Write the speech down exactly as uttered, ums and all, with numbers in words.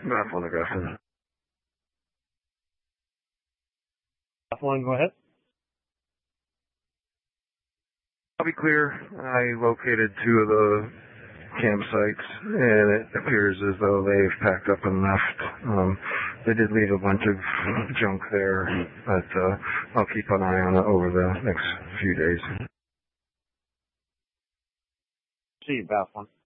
Map one, Augusta. Map one, go ahead. I'll be clear. I located two of the campsites, and it appears as though they've packed up and left. Um, they did leave a bunch of junk there, but uh, I'll keep an eye on it over the next few days. See you, Map one.